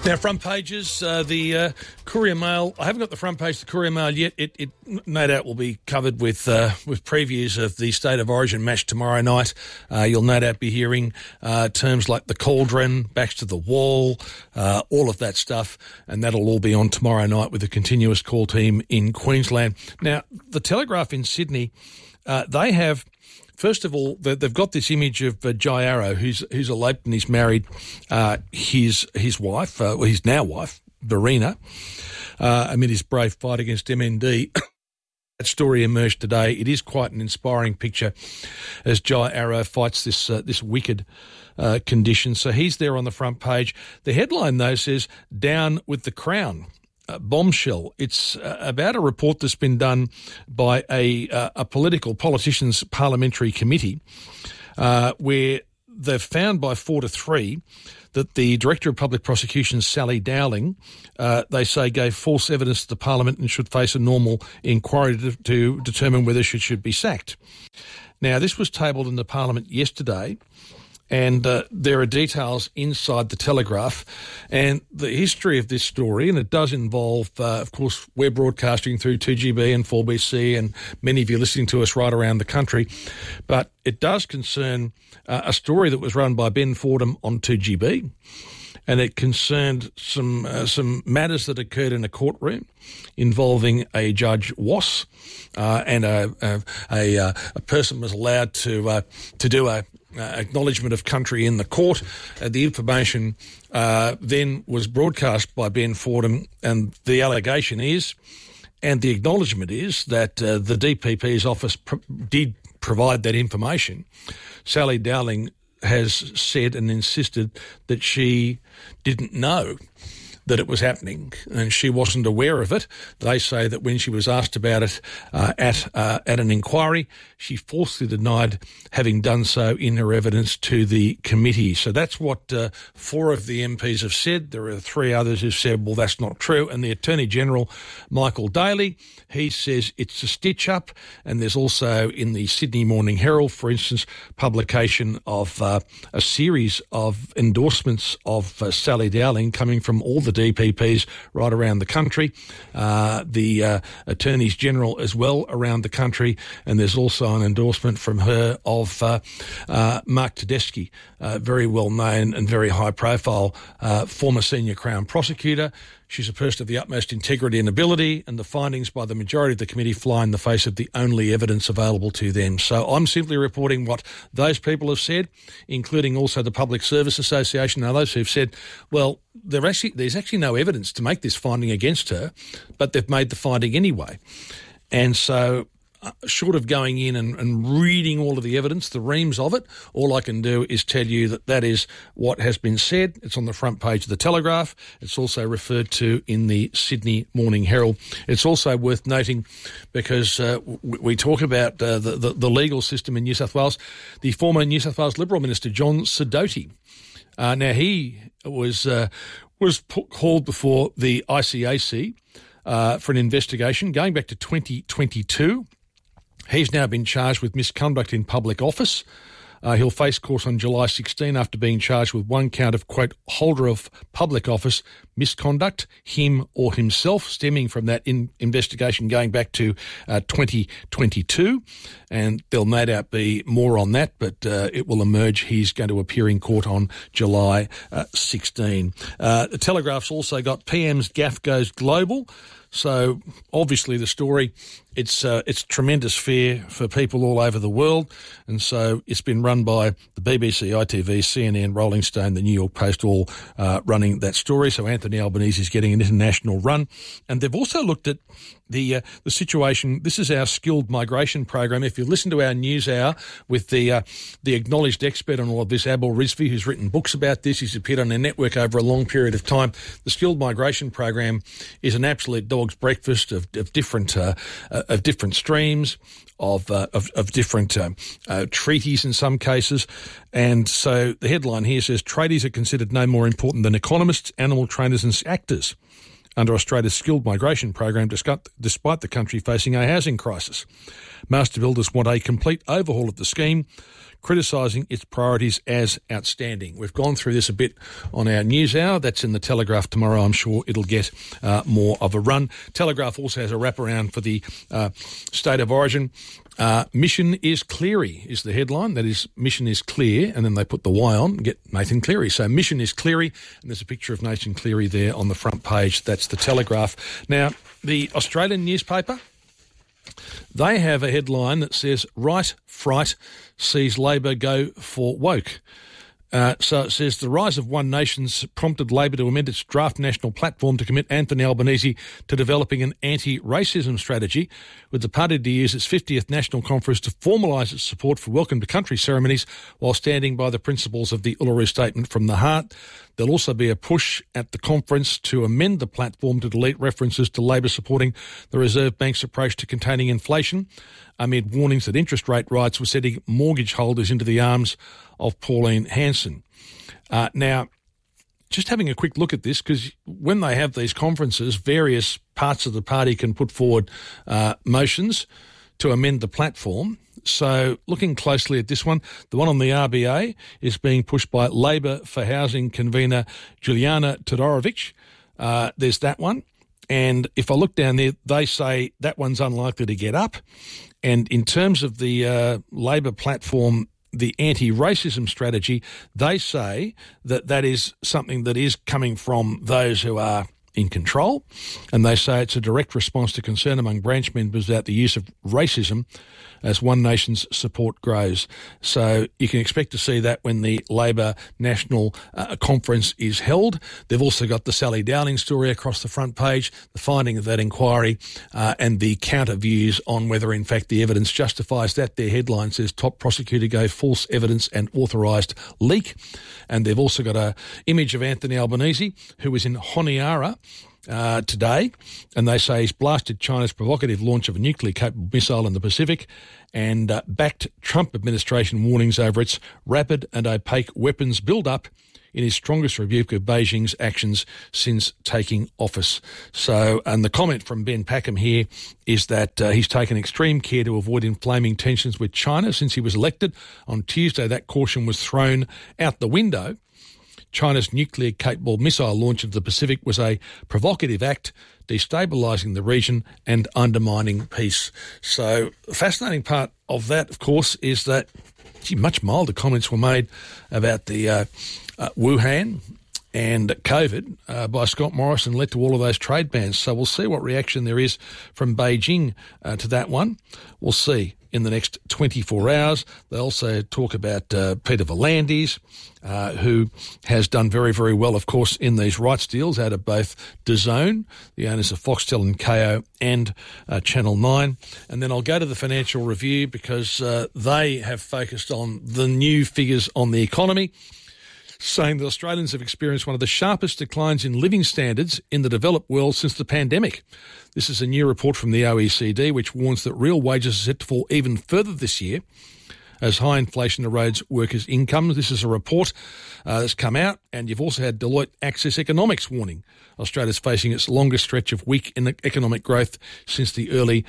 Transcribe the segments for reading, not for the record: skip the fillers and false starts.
Now, front pages, the Courier Mail. I haven't got the front page of the Courier Mail yet. It no doubt will be covered with previews of the State of Origin match tomorrow night. You'll no doubt be hearing terms like the cauldron, backs to the wall, all of that stuff, and that'll all be on tomorrow night with a continuous call team in Queensland. Now, the Telegraph in Sydney, they have... First of all, they've got this image of Jai Arrow, who's eloped and he's married his wife, his now wife, Verena, amid his brave fight against MND. That story emerged today. It is quite an inspiring picture as Jai Arrow fights this wicked condition. So he's there on the front page. The headline, though, says, "Down with the Crown." Bombshell. It's about a report that's been done by a politicians' parliamentary committee where they've found by 4-3 that the Director of Public Prosecutions, Sally Dowling, they say gave false evidence to the Parliament and should face a normal inquiry to determine whether she should be sacked. Now, this was tabled in the Parliament yesterday, and there are details inside the Telegraph and the history of this story, and it does involve, of course, we're broadcasting through 2GB and 4BC, and many of you listening to us right around the country, but it does concern a story that was run by Ben Fordham on 2GB, and it concerned some matters that occurred in a courtroom involving a Judge Wass, and a person was allowed to do a acknowledgement of country in the court. The information then was broadcast by Ben Fordham, and the allegation is, and the acknowledgement is, that the DPP's office did provide that information. Sally Dowling has said and insisted that she didn't know that it was happening and she wasn't aware of it. They say that when she was asked about it at an inquiry, she falsely denied having done so in her evidence to the committee. So that's what 4 of the MPs have said. There are 3 others who've said, well, that's not true. And the Attorney-General, Michael Daly, he says it's a stitch-up. And there's also in the Sydney Morning Herald, for instance, publication of a series of endorsements of Sally Dowling coming from all the DPPs right around the country, the Attorneys General as well around the country, and there's also an endorsement from her of Mark Tedeschi, very well known and very high profile former senior Crown prosecutor. She's a person of the utmost integrity and ability, and the findings by the majority of the committee fly in the face of the only evidence available to them. So I'm simply reporting what those people have said, including also the Public Service Association and others who've said, well, there's actually no evidence to make this finding against her, but they've made the finding anyway. And so short of going in and reading all of the evidence, the reams of it, all I can do is tell you that that is what has been said. It's on the front page of the Telegraph. It's also referred to in the Sydney Morning Herald. It's also worth noting, because we talk about the legal system in New South Wales, the former New South Wales Liberal Minister, John Sidoti. Now, he was called before the ICAC for an investigation going back to 2022. He's now been charged with misconduct in public office. He'll face court on July 16 after being charged with 1 count of, quote, holder of public office misconduct, him or himself, stemming from that investigation going back to 2022. And there'll no doubt be more on that, but it will emerge. He's going to appear in court on July 16. The Telegraph's also got PM's gaffe goes global. So obviously the story, it's tremendous fear for people all over the world, and so it's been run by the BBC, ITV, CNN, Rolling Stone, the New York Post, all running that story. So Anthony Albanese is getting an international run, and they've also looked at the situation. This is our skilled migration program. If you listen to our news hour with the acknowledged expert on all of this, Abel Rizvi, who's written books about this, he's appeared on their network over a long period of time. The skilled migration program is an absolute dog's breakfast of different streams, of different treaties in some cases. And so the headline here says, tradies are considered no more important than economists, animal trainers and actors under Australia's skilled migration program, despite the country facing a housing crisis. Master builders want a complete overhaul of the scheme. criticising its priorities as outstanding. We've gone through this a bit on our news hour. That's in the Telegraph tomorrow. I'm sure it'll get more of a run. Telegraph also has a wraparound for the State of Origin. Mission is Cleary is the headline. That is, mission is clear, and then they put the Y on and get Nathan Cleary. So mission is Cleary, and there's a picture of Nathan Cleary there on the front page. That's the Telegraph. Now, the Australian newspaper, they have a headline that says, Right Fright sees Labor go for woke. So it says the rise of One Nation's prompted Labor to amend its draft national platform to commit Anthony Albanese to developing an anti-racism strategy, with the party to use its 50th national conference to formalise its support for Welcome to Country ceremonies while standing by the principles of the Uluru Statement from the Heart. There'll also be a push at the conference to amend the platform to delete references to Labor supporting the Reserve Bank's approach to containing inflation, amid warnings that interest rate rights were setting mortgage holders into the arms of Pauline Hanson. Now, just having a quick look at this, because when they have these conferences, various parts of the party can put forward motions to amend the platform. So looking closely at this one, the one on the RBA is being pushed by Labor for Housing convener Juliana Todorovic. There's that one. And if I look down there, they say that one's unlikely to get up. And in terms of the Labor platform, the anti-racism strategy, they say that that is something that is coming from those who are in control, and they say it's a direct response to concern among branch members about the use of racism as One Nation's support grows. So you can expect to see that when the Labor National Conference is held. They've also got the Sally Dowling story across the front page, the finding of that inquiry, and the counter views on whether in fact the evidence justifies that. Their headline says top prosecutor gave false evidence and authorised leak. And they've also got a image of Anthony Albanese, who was in Honiara today, and they say he's blasted China's provocative launch of a nuclear-capable missile in the Pacific and backed Trump administration warnings over its rapid and opaque weapons build-up in his strongest rebuke of Beijing's actions since taking office. So, and the comment from Ben Packham here is that he's taken extreme care to avoid inflaming tensions with China since he was elected. On Tuesday, that caution was thrown out the window. China's nuclear-capable missile launch of the Pacific was a provocative act, destabilising the region and undermining peace. So the fascinating part of that, of course, is that much milder comments were made about the Wuhan and COVID by Scott Morrison led to all of those trade bans. So we'll see what reaction there is from Beijing to that one. We'll see in the next 24 hours. They also talk about Peter V'landys, who has done very, very well, of course, in these rights deals out of both DAZN, the owners of Foxtel and Kayo, and Channel 9. And then I'll go to the Financial Review because they have focused on the new figures on the economy, saying that Australians have experienced one of the sharpest declines in living standards in the developed world since the pandemic. This is a new report from the OECD, which warns that real wages are set to fall even further this year as high inflation erodes workers' incomes. This is a report that's come out, and you've also had Deloitte Access Economics warning Australia's facing its longest stretch of weak economic growth since the early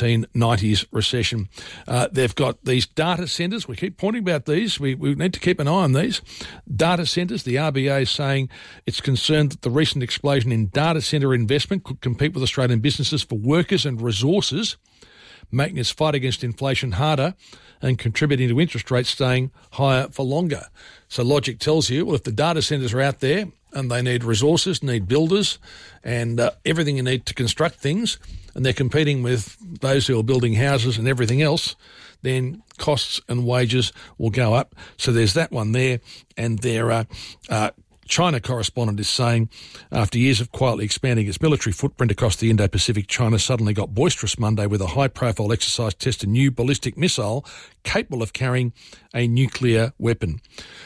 1990s recession. They've got these data centres. We keep pointing about these. We need to keep an eye on these. Data centres, the RBA is saying it's concerned that the recent explosion in data centre investment could compete with Australian businesses for workers and resources, making its fight against inflation harder and contributing to interest rates staying higher for longer. So logic tells you, well, if the data centres are out there and they need resources, need builders and everything you need to construct things, and they're competing with those who are building houses and everything else, then costs and wages will go up. So there's that one there. And their China correspondent is saying, after years of quietly expanding its military footprint across the Indo-Pacific, China suddenly got boisterous Monday with a high-profile exercise to test a new ballistic missile capable of carrying a nuclear weapon.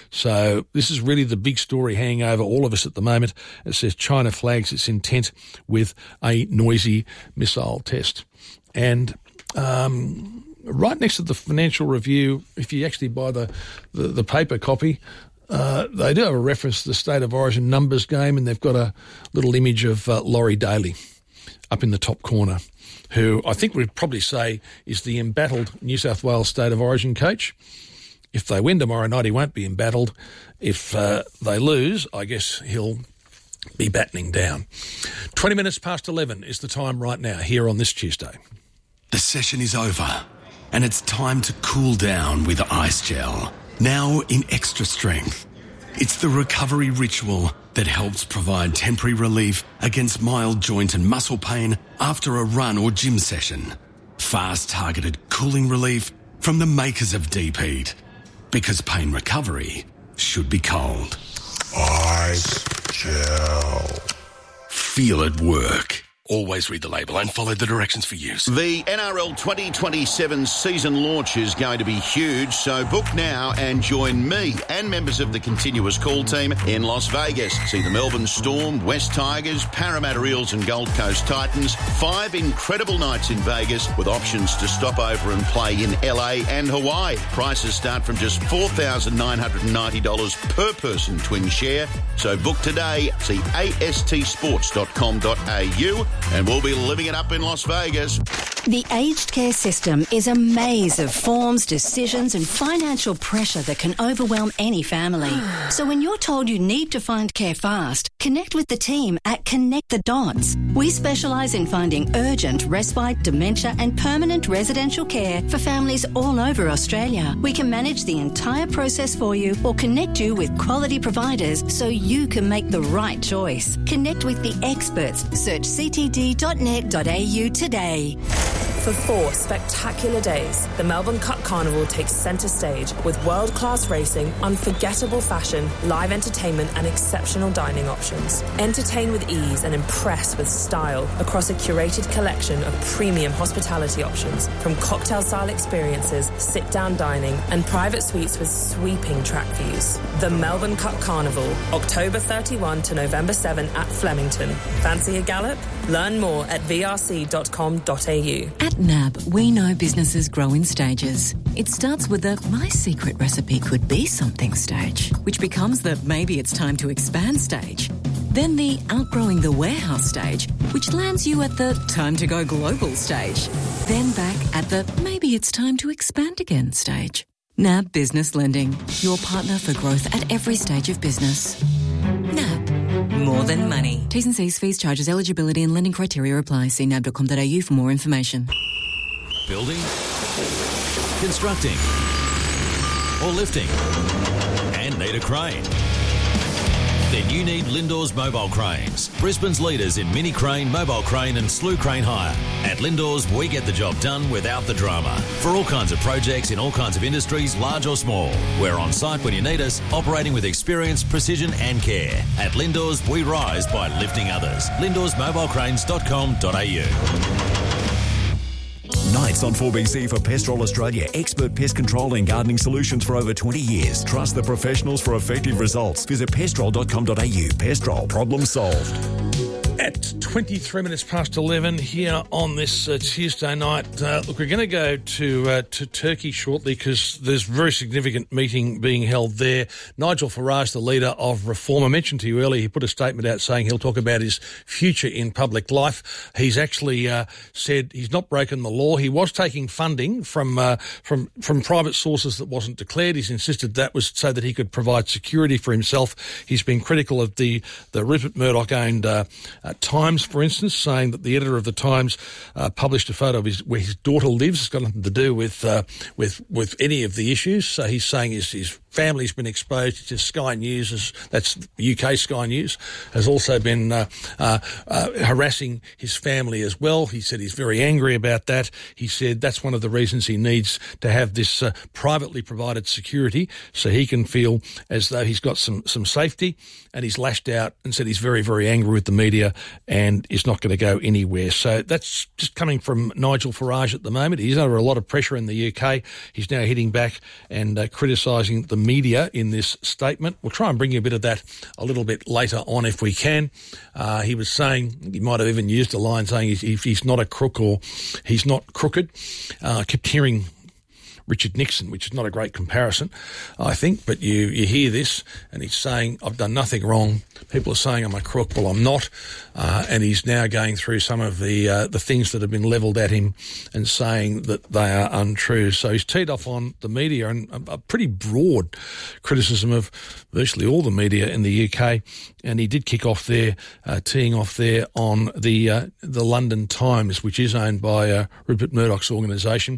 So this is really the big story hanging over all of us at the moment. It says China flags its intent with a noisy missile test. And right next to the Financial Review, if you actually buy the paper copy, they do have a reference to the State of Origin numbers game, and they've got a little image of Laurie Daly up in the top corner, who I think we'd probably say is the embattled New South Wales State of Origin coach. If they win tomorrow night, he won't be embattled. If they lose, I guess he'll be battening down. 20 minutes past 11 is the time right now here on this Tuesday. The session is over and it's time to cool down with Ice Gel. Now in extra strength. It's the recovery ritual that helps provide temporary relief against mild joint and muscle pain after a run or gym session. Fast targeted cooling relief from the makers of Deep Heat. Because pain recovery should be cold. Ice Gel. Feel it work. Always read the label and follow the directions for use. The NRL 2027 season launch is going to be huge, so book now and join me and members of the continuous call team in Las Vegas. See the Melbourne Storm, West Tigers, Parramatta Eels and Gold Coast Titans. 5 incredible nights in Vegas with options to stop over and play in LA and Hawaii. Prices start from just $4,990 per person twin share. So book today. See astsports.com.au. And we'll be living it up in Las Vegas. The aged care system is a maze of forms, decisions and financial pressure that can overwhelm any family. So when you're told you need to find care fast, connect with the team at Connect the Dots. We specialise in finding urgent, respite, dementia and permanent residential care for families all over Australia. We can manage the entire process for you or connect you with quality providers so you can make the right choice. Connect with the experts. Search ctd.net.au today. For 4 spectacular days, the Melbourne Cup Carnival takes centre stage with world-class racing, unforgettable fashion, live entertainment and exceptional dining options. Entertain with ease and impress with style across a curated collection of premium hospitality options, from cocktail-style experiences, sit-down dining and private suites with sweeping track views. The Melbourne Cup Carnival, October 31 to November 7 at Flemington. Fancy a gallop? Learn more at vrc.com.au. At NAB, we know businesses grow in stages. It starts with the "my secret recipe could be something" stage, which becomes the "maybe it's time to expand" stage. Then the outgrowing the warehouse stage, which lands you at the time to go global stage. Then back at the maybe it's time to expand again stage. NAB Business Lending, your partner for growth at every stage of business. NAB. More than money. T's and C's, fees, charges, eligibility and lending criteria apply. See nab.com.au for more information. Building, constructing, or lifting, and need a crane? Then you need Lindor's Mobile Cranes, Brisbane's leaders in mini crane, mobile crane and slew crane hire. At Lindor's, we get the job done without the drama. For all kinds of projects in all kinds of industries, large or small. We're on site when you need us, operating with experience, precision and care. At Lindor's, we rise by lifting others. Lindor'sMobileCranes.com.au. Nights on 4BC for Pestrol Australia. Expert pest control and gardening solutions for over 20 years. Trust the professionals for effective results. Visit pestrol.com.au. Pestrol, problem solved. At 23 minutes past 11 here on this Tuesday night. Look, we're going to go to Turkey shortly because there's a very significant meeting being held there. Nigel Farage, the leader of Reform, I mentioned to you earlier, he put a statement out saying he'll talk about his future in public life. He's actually said he's not broken the law. He was taking funding from private sources that wasn't declared. He's insisted that was so that he could provide security for himself. He's been critical of the Rupert Murdoch-owned Times, for instance, saying that the editor of the Times published a photo of where his daughter lives. It's got nothing to do with any of the issues. So he's saying his family's been exposed to Sky News, that's UK Sky News, has also been harassing his family as well. He said he's very angry about that. He said that's one of the reasons he needs to have this privately provided security so he can feel as though he's got some safety, and he's lashed out and said he's very, very angry with the media and is not going to go anywhere. So that's just coming from Nigel Farage at the moment. He's under a lot of pressure in the UK. He's now hitting back and criticising the media in this statement. We'll try and bring you a bit of that a little bit later on if we can. He was saying, he might have even used a line saying he's not a crook or he's not crooked. Kept hearing Richard Nixon, which is not a great comparison, I think, but you hear this, and he's saying, I've done nothing wrong. People are saying I'm a crook. Well, I'm not. And he's now going through some of the things that have been levelled at him and saying that they are untrue. So he's teed off on the media, and a pretty broad criticism of virtually all the media in the UK. And he did kick off there, teeing off there on the London Times, which is owned by Rupert Murdoch's organisation.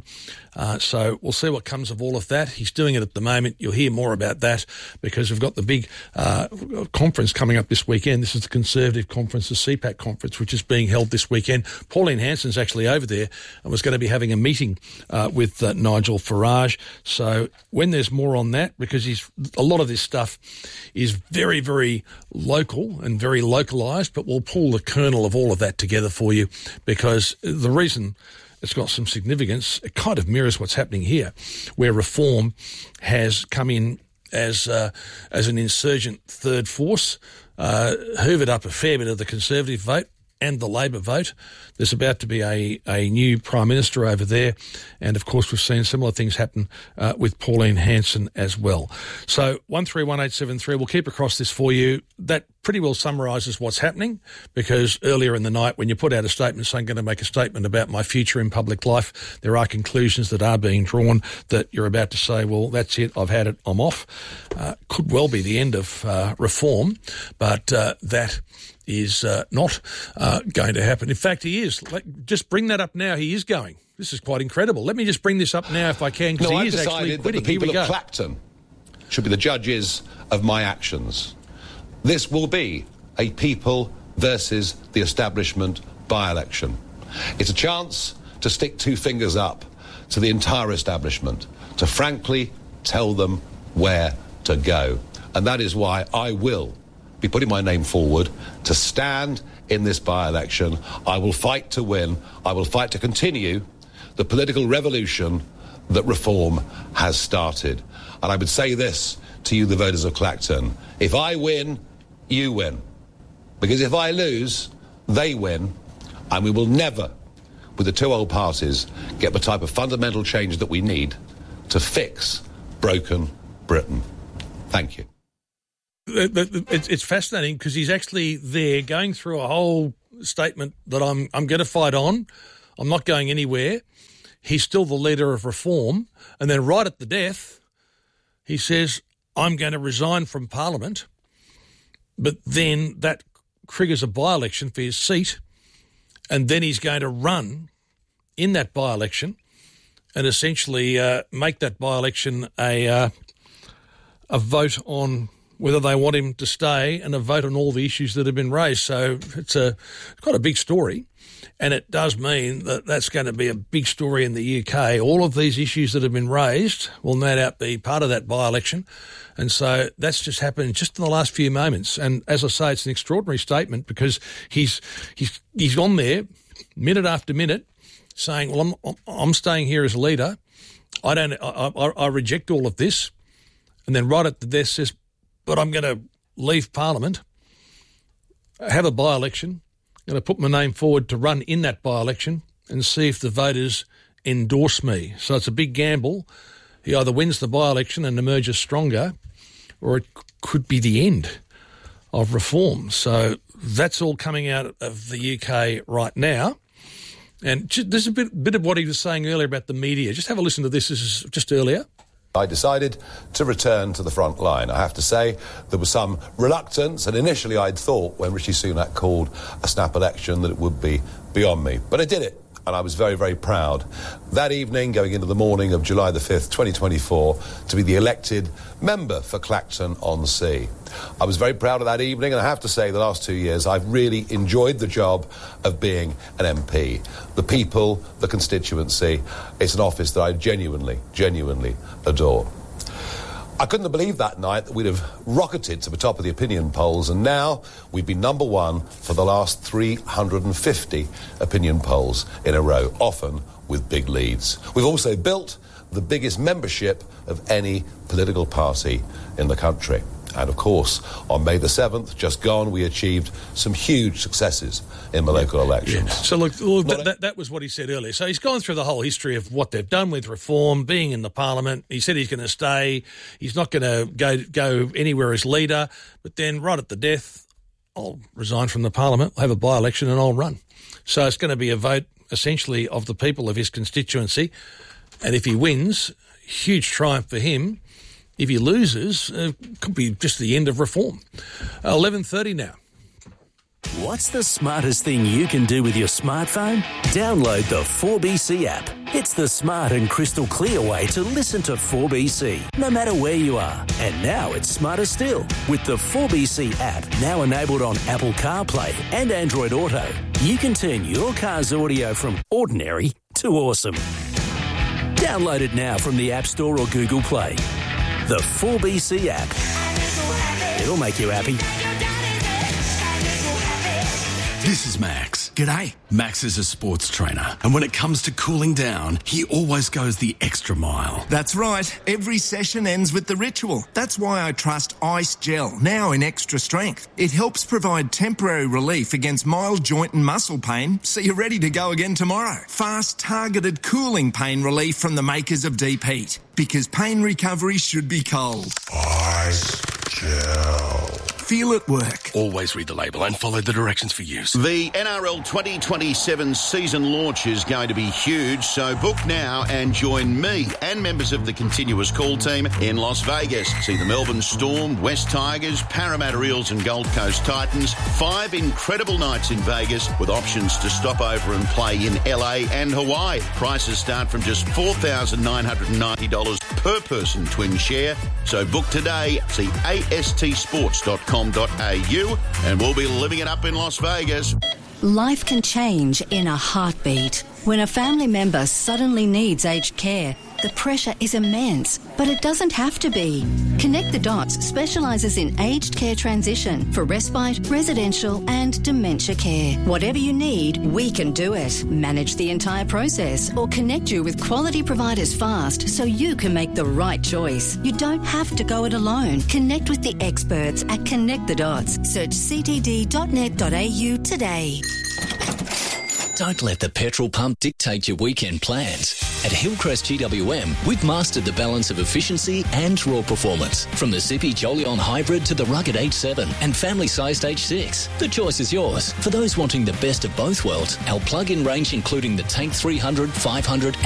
So we'll see what comes of all of that. He's doing it at the moment. You'll hear more about that because we've got the big conference coming up this weekend. This is the Conservative Conference, the CPAC Conference, which is being held this weekend. Pauline Hanson's actually over there and was going to be having a meeting with Nigel Farage. So when there's more on that, because a lot of this stuff is very, very local and very localised, but we'll pull the kernel of all of that together for you because the reason it's got some significance, it kind of mirrors what's happening here, where Reform has come in as an insurgent third force, hoovered up a fair bit of the Conservative vote and the Labor vote. There's about to be a new Prime Minister over there, and of course we've seen similar things happen with Pauline Hanson as well. So 131873, we'll keep across this for you. That pretty well summarises what's happening, because earlier in the night when you put out a statement saying I'm going to make a statement about my future in public life, there are conclusions that are being drawn that you're about to say, well, that's it, I've had it, I'm off. Could well be the end of Reform, but that is not going to happen. In fact, he is. Just bring that up now. He is going. This is quite incredible. Let me just bring this up now if I can, because he is actually quitting. The people of Clacton should be the judges of my actions. This will be a people versus the establishment by-election. It's a chance to stick two fingers up to the entire establishment, to frankly tell them where to go. And that is why I will be putting my name forward to stand in this by-election. I will fight to win. I will fight to continue the political revolution that Reform has started. And I would say this to you, the voters of Clacton: if I win, you win. Because if I lose, they win. And we will never, with the two old parties, get the type of fundamental change that we need to fix broken Britain. Thank you. It's fascinating because he's actually there going through a whole statement that I'm going to fight on. I'm not going anywhere. He's still the leader of Reform. And then right at the death, he says, I'm going to resign from Parliament. But then that triggers a by-election for his seat. And then he's going to run in that by-election and essentially make that by-election a vote on whether they want him to stay and a vote on all the issues that have been raised. So it's quite a big story, and it does mean that that's going to be a big story in the UK. All of these issues that have been raised will no doubt be part of that by-election, and so that's just happened just in the last few moments. And as I say, it's an extraordinary statement because he's on there minute after minute saying, well, I'm staying here as a leader. I reject all of this. And then right at the death says, but I'm going to leave Parliament, have a by-election, going to put my name forward to run in that by-election and see if the voters endorse me. So it's a big gamble. He either wins the by-election and emerges stronger, or it could be the end of Reform. So that's all coming out of the UK right now. And there's a bit of what he was saying earlier about the media. Just have a listen to this. This is just earlier. I decided to return to the front line. I have to say there was some reluctance, and initially I'd thought when Rishi Sunak called a snap election that it would be beyond me. But I did it, and I was very, very proud. That evening, going into the morning of July the 5th, 2024, to be the elected member for Clacton-on-Sea. I was very proud of that evening, and I have to say the last 2 years I've really enjoyed the job of being an MP. The people, the constituency, it's an office that I genuinely adore. I couldn't have believed that night that we'd have rocketed to the top of the opinion polls, and now we've been number one for the last 350 opinion polls in a row, often with big leads. We've also built the biggest membership of any political party in the country. And of course, on May the 7th, just gone, we achieved some huge successes in the local elections. Yeah. So look that was what he said earlier. So he's gone through the whole history of what they've done with reform, being in the parliament. He said he's going to stay. He's not going to go anywhere as leader. But then right at the death, I'll resign from the parliament, have a by-election and I'll run. So it's going to be a vote essentially of the people of his constituency. And if he wins, huge triumph for him. If he loses, it could be just the end of reform. 11:30 now. What's the smartest thing you can do with your smartphone? Download the 4BC app. It's the smart and crystal clear way to listen to 4BC, no matter where you are. And now it's smarter still. With the 4BC app now enabled on Apple CarPlay and Android Auto, you can turn your car's audio from ordinary to awesome. Download it now from the App Store or Google Play. The 4BC app. It'll make you happy. This is Max. G'day. Max is a sports trainer, and when it comes to cooling down, he always goes the extra mile. That's right. Every session ends with the ritual. That's why I trust Ice Gel, now in extra strength. It helps provide temporary relief against mild joint and muscle pain, so you're ready to go again tomorrow. Fast, targeted cooling pain relief from the makers of Deep Heat. Because pain recovery should be cold. Ice Gel. Feel it work. Always read the label and follow the directions for use. The NRL 2027 season launch is going to be huge, so book now and join me and members of the continuous call team in Las Vegas. See the Melbourne Storm, West Tigers, Parramatta Eels and Gold Coast Titans. 5 incredible nights in Vegas with options to stop over and play in LA and Hawaii. Prices start from just $4,990 per person twin share. So book today. See astsports.com.au and we'll be living it up in Las Vegas. Life can change in a heartbeat. When a family member suddenly needs aged care, the pressure is immense, but it doesn't have to be. Connect the Dots specialises in aged care transition for respite, residential and dementia care. Whatever you need, we can do it. Manage the entire process or connect you with quality providers fast so you can make the right choice. You don't have to go it alone. Connect with the experts at Connect the Dots. Search ctd.net.au today. Don't let the petrol pump dictate your weekend plans. At Hillcrest GWM, we've mastered the balance of efficiency and raw performance. From the zippy Jolion Hybrid to the rugged H7 and family-sized H6. The choice is yours. For those wanting the best of both worlds, our plug-in range including the Tank 300, 500